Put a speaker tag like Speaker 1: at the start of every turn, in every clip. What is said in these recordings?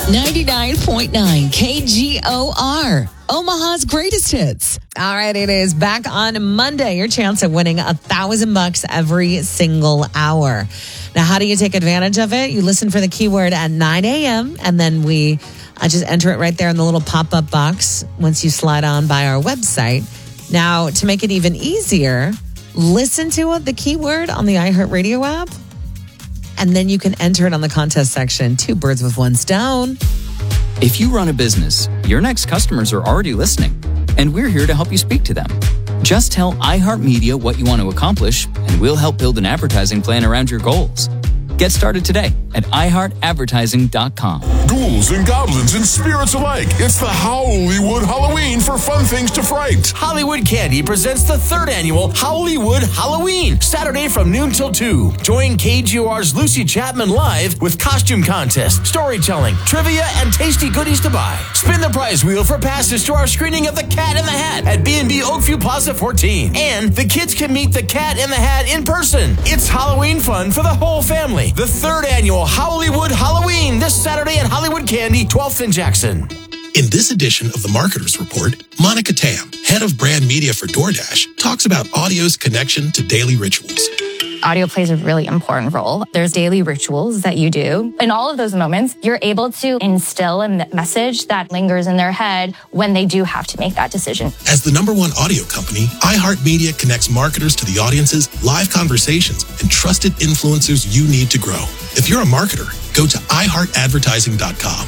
Speaker 1: 99.9 KGOR, Omaha's greatest hits. All right, it is back on Monday. Your chance of winning $1,000 every single hour. Now, how do you take advantage of it? You listen for the keyword at 9 a.m. and then we just enter it right there in the little pop-up box once you slide on by our website. Now, to make it even easier, listen to the keyword on the iHeartRadio app. And then you can enter it on the contest section. 2 birds with 1 stone.
Speaker 2: If you run a business, your next customers are already listening, and we're here to help you speak to them. Just tell iHeartMedia what you want to accomplish, and we'll help build an advertising plan around your goals. Get started today at iHeartAdvertising.com.
Speaker 3: Ghouls and goblins and spirits alike. It's the Hollywood Halloween for fun things to fright.
Speaker 4: Hollywood Candy presents the 3rd annual Hollywood Halloween, Saturday from noon till 2. Join KGOR's Lucy Chapman live with costume contest, storytelling, trivia, and tasty goodies to buy. Spin the prize wheel for passes to our screening of The Cat in the Hat at B&B Oakview Plaza 14. And the kids can meet The Cat in the Hat in person. It's Halloween fun for the whole family. The 3rd annual Hollywood Halloween this Saturday at Hollywood Candy, 12th and Jackson.
Speaker 5: In this edition of the Marketer's Report, Monica Tam, head of brand media for DoorDash, talks about audio's connection to daily rituals.
Speaker 6: Audio plays a really important role. There's daily rituals that you do. In all of those moments, you're able to instill a message that lingers in their head when they do have to make that decision.
Speaker 5: As the #1 audio company, iHeartMedia connects marketers to the audiences, live conversations, and trusted influencers you need to grow. If you're a marketer, go to iHeartAdvertising.com.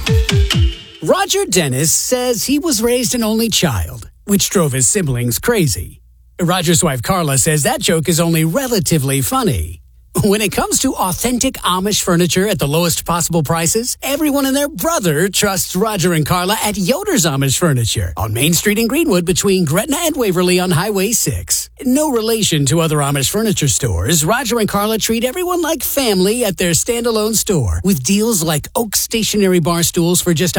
Speaker 7: Roger Dennis says he was raised an only child, which drove his siblings crazy. Roger's wife Carla says that joke is only relatively funny. When it comes to authentic Amish furniture at the lowest possible prices, everyone and their brother trusts Roger and Carla at Yoder's Amish Furniture on Main Street in Greenwood between Gretna and Waverly on Highway 6. No relation to other Amish furniture stores, Roger and Carla treat everyone like family at their standalone store with deals like oak stationary bar stools for just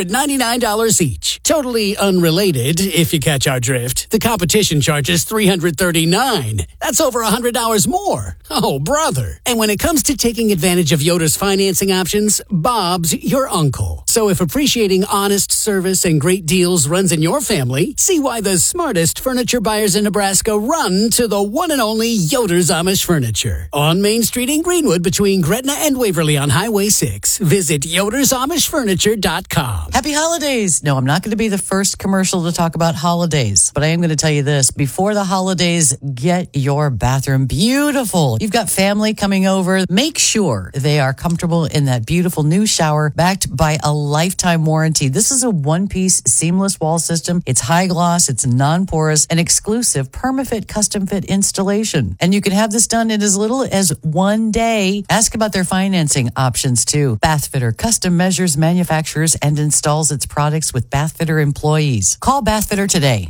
Speaker 7: $199 each. Totally unrelated, if you catch our drift. The competition charges $339. That's over $100 more. Oh, brother. And when it comes to taking advantage of Yoder's financing options, Bob's your uncle. So if appreciating honest service and great deals runs in your family, see why the smartest furniture buyers in Nebraska run to the one and only Yoder's Amish Furniture. On Main Street in Greenwood between Gretna and Waverly on Highway 6. Visit YodersAmishFurniture.com.
Speaker 8: Happy holidays! No, I'm not going to be the first commercial to talk about holidays, but I am going to tell you this. Before the holidays, get your bathroom beautiful. You've got family coming over. Make sure they are comfortable in that beautiful new shower backed by a lifetime warranty. This is a one-piece seamless wall system. It's high gloss, it's non-porous, and exclusive PermaFit custom fit installation. And you can have this done in as little as 1 day. Ask about their financing options too. Bathfitter custom measures, manufactures, and installs its products with Bathfitter employees. Call Bathfitter today.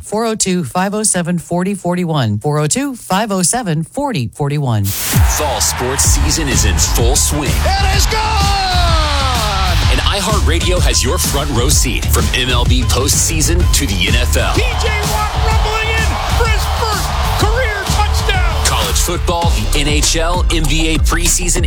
Speaker 8: 402-507-4041. 402-507-4041.
Speaker 9: Fall sports season is in full swing.
Speaker 3: It is gone!
Speaker 9: And iHeartRadio has your front row seat from MLB postseason to the NFL.
Speaker 3: TJ Watt rumbling in for his first career touchdown.
Speaker 9: College football, the NHL, NBA preseason,